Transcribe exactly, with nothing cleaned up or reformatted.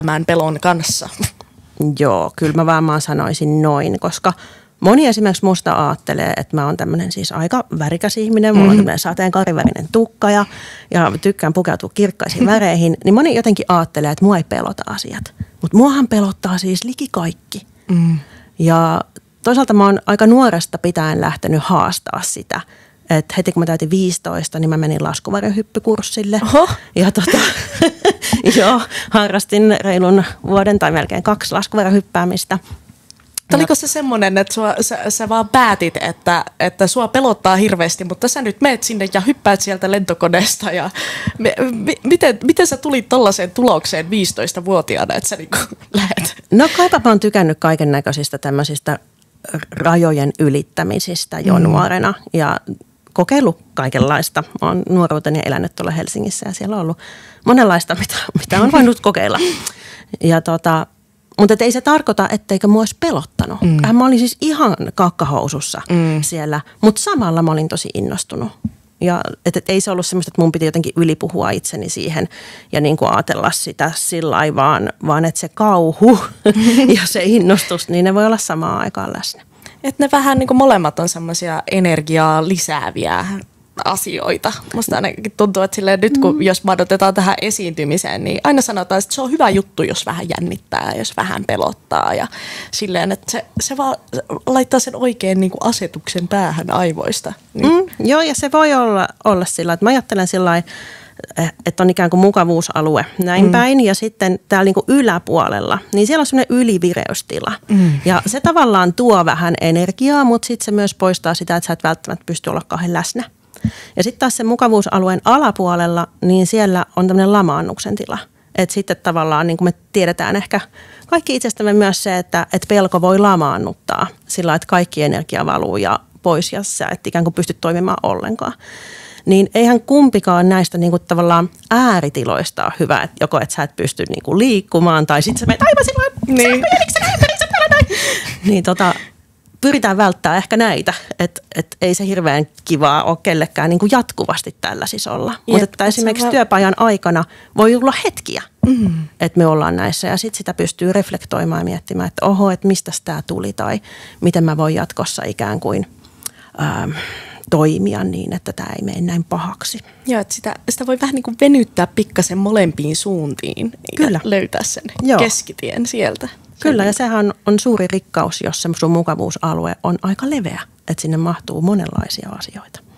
tämän pelon kanssa? Joo, kyllä mä varmaan sanoisin noin, koska moni esimerkiksi musta ajattelee, että mä oon tämmöinen siis aika värikäs ihminen, mulla on tämmöinen sateenkaarivärinen tukka ja, ja tykkään pukeutua kirkkaisiin väreihin, niin moni jotenkin ajattelee, että mua ei pelota asiat. Mutta muahan pelottaa siis liki kaikki. Mm. Ja toisaalta mä oon aika nuoresta pitäen lähtenyt haastaa sitä. Et heti kun mä täytin viisitoista, niin mä menin laskuvarjohyppykurssille. Oho. Ja tota, joo, harrastin reilun vuoden tai melkein kaksi laskuvarjohyppäämistä. Oliko se semmoinen, että sua, sä, sä vaan päätit, että, että sua pelottaa hirveästi, mutta sä nyt meet sinne ja hyppäät sieltä lentokoneesta. Ja me, mi, miten, miten sä tulit tollaiseen tulokseen viisitoistavuotiaana, että sä niin lähet? No kaipa mä oon tykännyt kaiken näköisistä tämmöisistä rajojen ylittämisistä jo mm. nuorena ja kokeillut kaikenlaista. Mä oon nuoruuteni elänyt tuolla Helsingissä ja siellä on ollut monenlaista, mitä, mitä on voinut kokeilla. Ja tota, mutta ei se tarkoita, etteikö mua olisi pelottanut. Mm. Mä olin siis ihan kakkahousussa mm. siellä, mutta samalla mä olin tosi innostunut. Ja et, et ei se ollut semmoista, että mun piti jotenkin ylipuhua itseni siihen ja niin kuin ajatella sitä sillä lailla, vaan, vaan että se kauhu ja se innostus, niin ne voi olla samaan aikaan läsnä. Että ne vähän niin kuin molemmat on semmoisia energiaa lisääviä asioita. Musta ainakin tuntuu, että silleen nyt kun mm. jos madotetaan tähän esiintymiseen, niin aina sanotaan, että se on hyvä juttu, jos vähän jännittää, jos vähän pelottaa ja silleen, että se, se vaan laittaa sen oikein niin kuin asetuksen päähän aivoista. Niin. Mm, joo, ja se voi olla, olla sillä, että mä ajattelen sillä lailla, että on ikään kuin mukavuusalue näin mm. päin ja sitten täällä niin kuin yläpuolella, niin siellä on semmoinen ylivireystila. Mm. Ja se tavallaan tuo vähän energiaa, mutta sitten se myös poistaa sitä, että sä et välttämättä pysty olla kauhean läsnä. Ja sitten taas sen mukavuusalueen alapuolella, niin siellä on tämmöinen lamaannuksen tila. Että sitten tavallaan, niin kuin me tiedetään ehkä kaikki itsestämme myös se, että, että pelko voi lamaannuttaa sillä, että kaikki energia valuu ja pois ja sä et ikään kuin pysty toimimaan ollenkaan. Niin eihän kumpikaan näistä niin kuin tavallaan ääritiloista ole hyvä, että joko et sä et pysty niin kuin liikkumaan tai sitten sä menet aivan silloin, niin. Niin tota, pyritään välttämään ehkä näitä, että et ei se hirveän kivaa ole kellekään niin kuin jatkuvasti tällaisissa olla. Mutta että esimerkiksi va- työpajan aikana voi olla hetkiä, mm. että me ollaan näissä ja sitten sitä pystyy reflektoimaan ja miettimään, että oho, että mistä tämä tuli tai miten mä voin jatkossa ikään kuin Ähm, toimia niin, että tämä ei mene näin pahaksi. Joo, että sitä, sitä voi vähän niin kuin venyttää pikkasen molempiin suuntiin. Kyllä. Löytää sen Joo. keskitien sieltä. Kyllä, ja sehän on suuri rikkaus, jos se sun mukavuusalue on aika leveä, että sinne mahtuu monenlaisia asioita.